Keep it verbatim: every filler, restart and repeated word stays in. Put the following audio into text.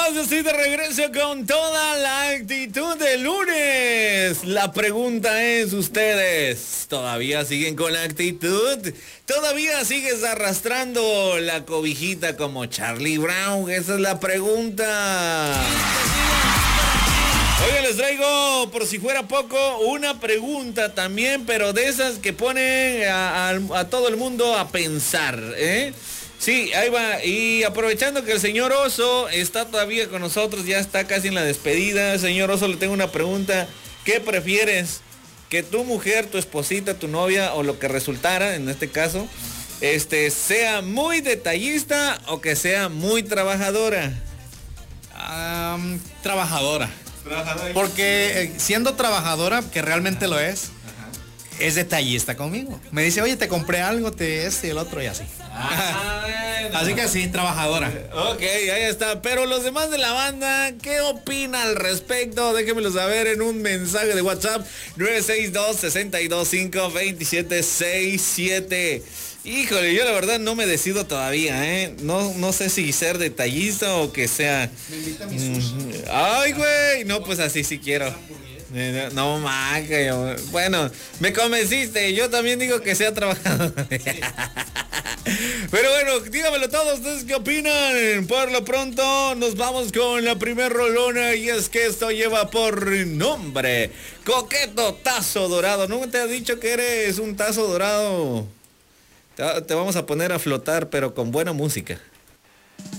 Yo estoy de regreso con toda la actitud de lunes. La pregunta es, ¿ustedes todavía siguen con la actitud? ¿Todavía sigues arrastrando la cobijita como Charlie Brown? Esa es la pregunta. Oigan, les traigo, por si fuera poco, una pregunta también, pero de esas que ponen a, a, a todo el mundo a pensar, ¿eh? Sí, ahí va. Y aprovechando que el señor Oso está todavía con nosotros, ya está casi en la despedida. Señor Oso, le tengo una pregunta. ¿Qué prefieres? ¿Que tu mujer, tu esposita, tu novia o lo que resultara, en este caso, este, sea muy detallista o que sea muy trabajadora? Um, trabajadora. Trabajadora. Porque eh, siendo trabajadora, que realmente lo es, es detallista conmigo. Me dice, oye, te compré algo, te este y el otro y así. Ah, bueno. Así que sí, trabajadora. Ok, ahí está. Pero los demás de la banda, ¿qué opina al respecto? Déjenmelo saber en un mensaje de WhatsApp nueve seis dos, seis dos cinco, dos siete seis siete. Híjole, yo la verdad no me decido todavía, ¿eh? No, no sé si ser detallista o que sea... Me invita a mi sushi. Ay, güey. No, pues así sí quiero. No, maca, bueno, me convenciste. Yo también digo que sea trabajador. Sí. Pero bueno, dígamelo todos, ¿ustedes qué opinan? Por lo pronto nos vamos con la primer rolona, y es que esto lleva por nombre Coqueto Tazo Dorado. ¿No te has dicho que eres un tazo dorado? Te, te vamos a poner a flotar, pero con buena música.